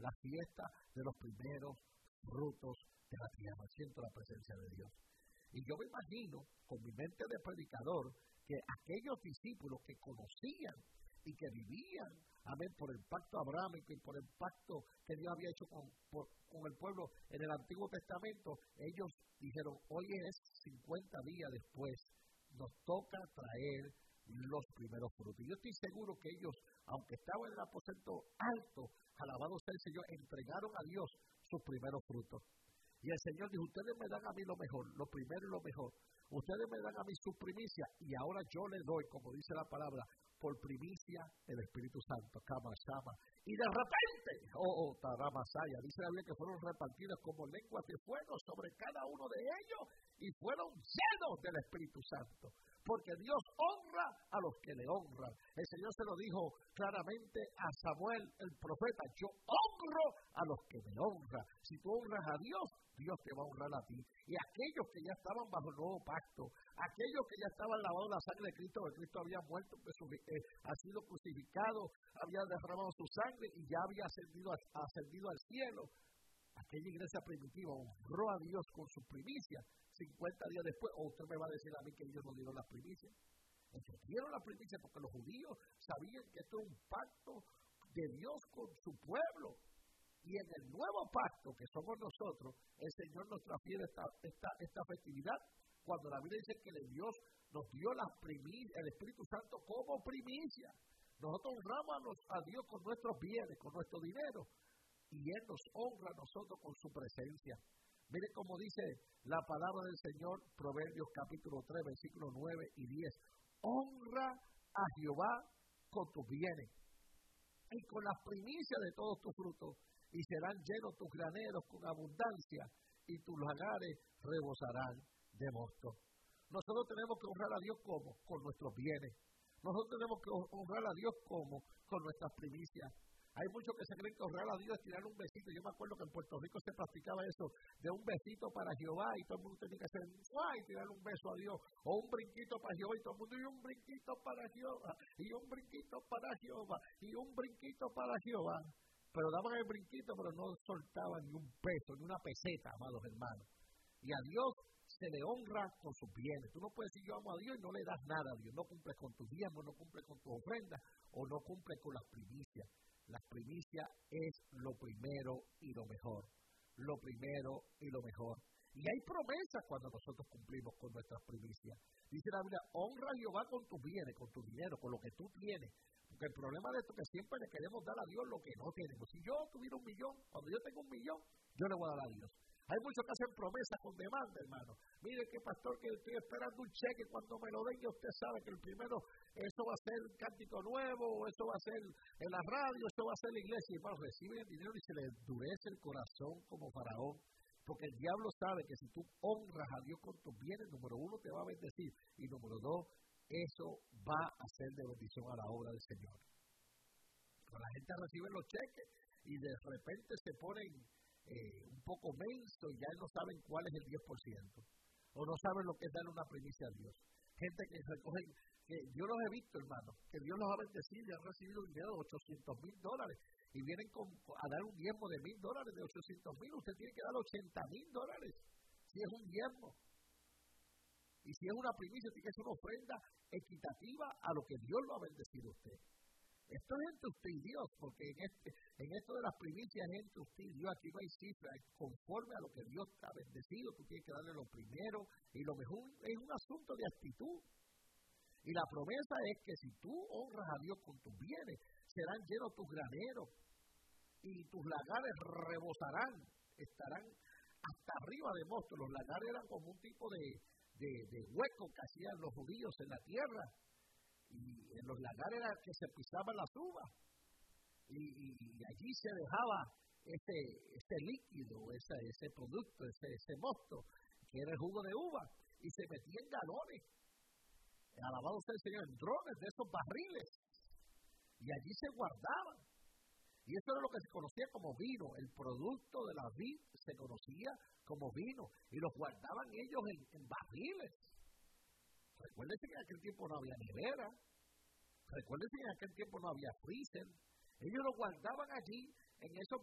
la fiesta de los primeros frutos de la tierra. Siento la presencia de Dios. Y yo me imagino, con mi mente de predicador, que aquellos discípulos que conocían y que vivían, amén, por el pacto abrámico y por el pacto que Dios había hecho con el pueblo en el Antiguo Testamento, ellos dijeron, hoy es 50 días después, nos toca traer los primeros frutos. Y yo estoy seguro que ellos, aunque estaban en el aposento alto, alabado sea el Señor, entregaron a Dios sus primeros frutos. Y el Señor dijo, ustedes me dan a mí lo mejor, lo primero y lo mejor. Ustedes me dan a mí sus primicias y ahora yo les doy, como dice la palabra, por primicia el Espíritu Santo, Kama Shama. Y de repente, Taramasaya, dice la Biblia que fueron repartidas como lenguas de fuego sobre cada uno de ellos y fueron llenos del Espíritu Santo. Porque Dios honra a los que le honran. El Señor se lo dijo claramente a Samuel, el profeta, yo honro a los que me honran. Si tú honras a Dios, Dios te va a honrar a ti. Y aquellos que ya estaban bajo el nuevo pacto, aquellos que ya estaban lavados en la sangre de Cristo, porque Cristo había muerto, ha sido crucificado, había derramado su sangre y ya había ascendido al cielo. Aquella iglesia primitiva honró a Dios con sus primicias. 50 días después, o usted me va a decir a mí que ellos no dieron las primicias. Ellos dieron las primicias porque los judíos sabían que esto era un pacto de Dios con su pueblo. Y en el nuevo pacto que somos nosotros, el Señor nos transfiere esta festividad cuando la Biblia dice que Dios nos dio el Espíritu Santo como primicia. Nosotros honramos a Dios con nuestros bienes, con nuestro dinero, y Él nos honra a nosotros con su presencia. Mire cómo dice la palabra del Señor, Proverbios capítulo 3, versículos 9 y 10. Honra a Jehová con tus bienes y con las primicias de todos tus frutos, y serán llenos tus graneros con abundancia, y tus lagares rebosarán de mosto. Nosotros tenemos que honrar a Dios como con nuestros bienes. Nosotros tenemos que honrar a Dios como con nuestras primicias. Hay muchos que se creen que honrar a Dios es tirar un besito. Yo me acuerdo que en Puerto Rico se practicaba eso, de un besito para Jehová, y todo el mundo tenía que hacer y tirar un beso a Dios, o un brinquito para Jehová, y todo el mundo, y un brinquito para Jehová, y un brinquito para Jehová, y un brinquito para Jehová. Pero daban el brinquito, pero no soltaban ni un peso, ni una peseta, amados hermanos. Y a Dios se le honra con sus bienes. Tú no puedes decir yo amo a Dios y no le das nada a Dios. No cumples con tus diezmos, no cumples con tus ofrendas, o no cumples con las primicias. Las primicias es lo primero y lo mejor. Lo primero y lo mejor. Y hay promesas cuando nosotros cumplimos con nuestras primicias. Dice la Biblia, honra a Jehová con tus bienes, con tu dinero, con lo que tú tienes. Porque el problema de esto es que siempre le queremos dar a Dios lo que no tenemos. Si yo tuviera 1 millón, cuando yo tengo 1 millón, yo le voy a dar a Dios. Hay muchos que hacen promesas con demanda, hermano. Mire que pastor, que estoy esperando un cheque, cuando me lo den, ya usted sabe que el primero, eso va a ser un cántico nuevo, o eso va a ser en la radio, eso va a ser en la iglesia. Y hermano, reciben el dinero y se les endurece el corazón como faraón. Porque el diablo sabe que si tú honras a Dios con tus bienes, número 1, te va a bendecir. Y número 2, eso va a ser de bendición a la obra del Señor. Pero la gente recibe los cheques y de repente se ponen un poco menso y ya no saben cuál es el 10%. O no saben lo que es darle una primicia a Dios. Gente que recogen, que yo los he visto, hermano, que Dios los ha bendecido y han recibido un dinero de $800,000 y vienen a dar un diezmo de $1,000, de $800,000. Usted tiene que dar $80,000 si es un diezmo. Y si es una primicia, tiene que ser una ofrenda equitativa a lo que Dios lo ha bendecido a usted. Esto es entre usted y Dios, porque en esto de las primicias es entre usted y Dios. Aquí no hay cifra, es conforme a lo que Dios te ha bendecido. Tú tienes que darle lo primero y lo mejor. Es un asunto de actitud. Y la promesa es que si tú honras a Dios con tus bienes, serán llenos tus graneros y tus lagares rebosarán, estarán hasta arriba de mosto. Los lagares eran como un tipo de hueco que hacían los judíos en la tierra. Y en los lagares era que se pisaban las uvas. Y allí se dejaba ese líquido, ese producto, ese mosto, que era el jugo de uva. Y se metía en galones. Alabado sea el Señor, en drones de esos barriles. Y allí se guardaban. Y eso era lo que se conocía como vino. El producto de la vid se conocía como vino. Y los guardaban ellos en barriles. Recuérdense que en aquel tiempo no había nevera. Recuérdense que en aquel tiempo no había freezer. Ellos lo guardaban allí en esos